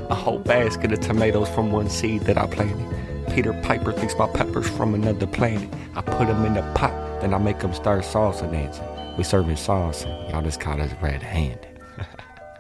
A whole basket of tomatoes from one seed that I planted. Peter Piper thinks about peppers from another planet. I put them in the pot, then I make them start salsa dancing. We serving salsa, y'all just caught us red-handed.